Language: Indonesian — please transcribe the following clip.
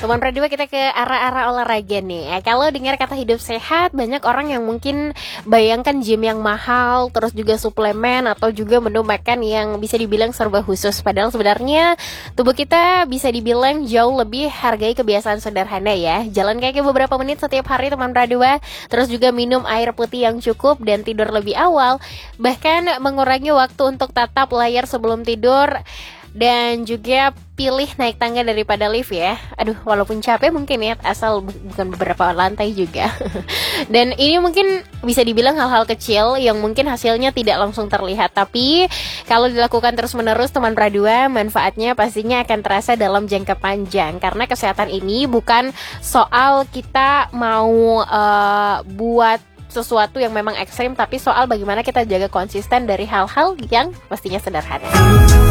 Teman Pradua, kita ke arah-arah olahraga nih. Kalau dengar kata hidup sehat, banyak orang yang mungkin bayangkan gym yang mahal, terus juga suplemen atau juga menu makan yang bisa dibilang serba khusus. Padahal sebenarnya tubuh kita bisa dibilang jauh lebih hargai kebiasaan sederhana ya. Jalan kaki beberapa menit setiap hari teman Pradua, terus juga minum air putih yang cukup dan tidur lebih awal. Bahkan mengurangi waktu untuk tatap layar sebelum tidur. Dan juga pilih naik tangga daripada lift ya. Aduh, walaupun capek mungkin ya, asal bukan beberapa lantai juga. Dan ini mungkin bisa dibilang hal-hal kecil yang mungkin hasilnya tidak langsung terlihat, tapi kalau dilakukan terus-menerus teman Pradua, manfaatnya pastinya akan terasa dalam jangka panjang. Karena kesehatan ini bukan soal kita mau buat sesuatu yang memang ekstrim, tapi soal bagaimana kita jaga konsisten dari hal-hal yang pastinya sederhana.